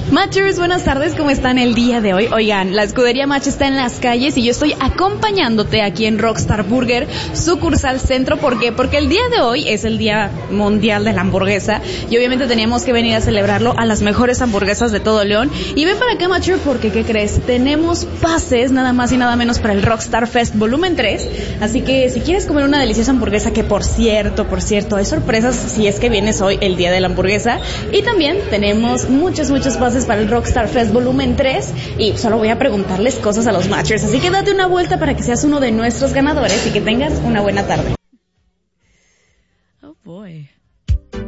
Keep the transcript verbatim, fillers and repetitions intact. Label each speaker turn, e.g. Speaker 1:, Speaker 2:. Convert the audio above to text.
Speaker 1: Matchers, buenas tardes, ¿cómo están el día de hoy? Oigan, la escudería Match está en las calles y yo estoy acompañándote aquí en Rockstar Burger, sucursal centro. ¿Por qué? Porque el día de hoy es el Día Mundial de la Hamburguesa y obviamente teníamos que venir a celebrarlo a las mejores hamburguesas de todo León. Y ven para acá, Matcher, porque ¿qué crees? Tenemos pases nada más y nada menos para el Rockstar Fest Volumen tres, así que si quieres comer una deliciosa hamburguesa, que por cierto, por cierto, hay sorpresas si es que vienes hoy el Día de la Hamburguesa. Y también tenemos muchos, muchos pases para el Rockstar Fest Volumen tres y solo voy a preguntarles cosas a los Matchers, así que date una vuelta para que seas uno de nuestros ganadores y que tengas una buena tarde.